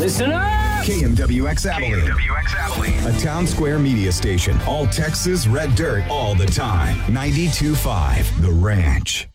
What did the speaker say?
Listen up! KMWX Abilene. A town square media station. All Texas red dirt all the time. 92.5 The Ranch.